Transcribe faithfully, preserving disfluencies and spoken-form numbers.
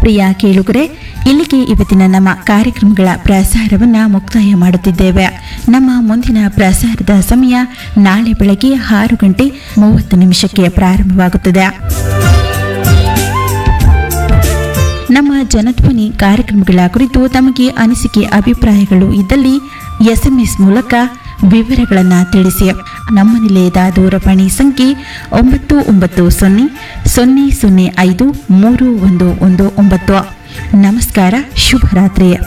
ಪ್ರಿಯ ಕೇಳುಗರೆ, ಇಲ್ಲಿಗೆ ಇವತ್ತಿನ ನಮ್ಮ ಕಾರ್ಯಕ್ರಮಗಳ ಪ್ರಸಾರವನ್ನು ಮುಕ್ತಾಯ ಮಾಡುತ್ತಿದ್ದೇವೆ. ನಮ್ಮ ಮುಂದಿನ ಪ್ರಸಾರದ ಸಮಯ ನಾಳೆ ಬೆಳಗ್ಗೆ ಆರು ಗಂಟೆ ಮೂವತ್ತು ನಿಮಿಷಕ್ಕೆ ಪ್ರಾರಂಭವಾಗುತ್ತದೆ. ನಮ್ಮ ಜನಧ್ವನಿ ಕಾರ್ಯಕ್ರಮಗಳ ಕುರಿತು ತಮಗೆ ಅನಿಸಿಕೆ ಅಭಿಪ್ರಾಯಗಳು ಇದ್ದಲ್ಲಿ ಎಸ್ಎಂಎಸ್ ಮೂಲಕ ವಿವರಗಳನ್ನು ತಿಳಿಸಿ. ನಮ್ಮ ನಿಲಯದ ದೂರವಾಣಿ ಸಂಖ್ಯೆ ಒಂಬತ್ತು ಒಂಬತ್ತು ಸೊನ್ನೆ ಸೊನ್ನೆ ಸೊನ್ನೆ ಐದು ಮೂರು ಒಂದು ಒಂದು ಒಂಬತ್ತು. ನಮಸ್ಕಾರ, ಶುಭರಾತ್ರಿ.